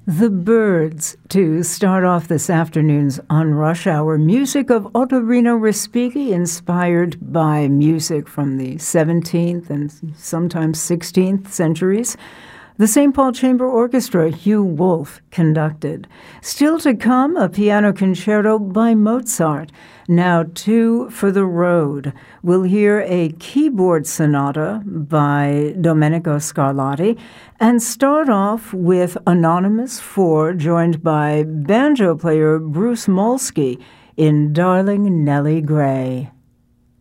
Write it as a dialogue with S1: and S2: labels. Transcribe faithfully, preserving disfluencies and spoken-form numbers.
S1: The Byrds, to start off this afternoon's On Rush Hour, music of Ottorino Respighi, inspired by music from the seventeenth and sometimes sixteenth centuries. The Saint Paul Chamber Orchestra, Hugh Wolf, conducted. Still to come, a piano concerto by Mozart. Now, two for the road. We'll hear a keyboard sonata by Domenico Scarlatti and start off with Anonymous four, joined by banjo player Bruce Molsky in Darling Nellie Gray.